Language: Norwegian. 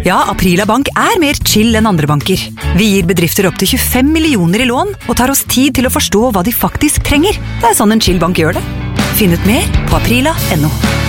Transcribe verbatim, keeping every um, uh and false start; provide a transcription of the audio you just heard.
Ja, Aprila Bank er mer chill enn andre banker. Vi gir bedrifter opp til tjuefem millioner i lån, og tar oss tid til å forstå hva de faktisk trenger. Det er sånn en chill bank gjør det. Finn ut mer på aprila punktum no.